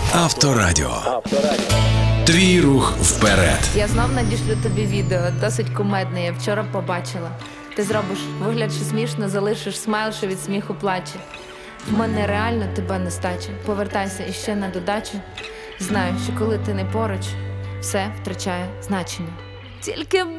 Авторадіо. Твій рух вперед. Я знов надішлю тобі відео, досить кумедне, я вчора побачила. Ти зробиш вигляд, що смішно, залишиш смайл, що від сміху плаче. В мене реально тебе нестача. Повертайся іще на додачу. Знаю, що коли ти не поруч, все втрачає значення. Тільки